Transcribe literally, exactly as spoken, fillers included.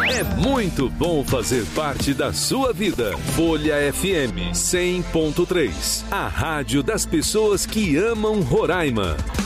É muito bom fazer parte da sua vida. Folha F M cem ponto três. A rádio das pessoas que amam Roraima.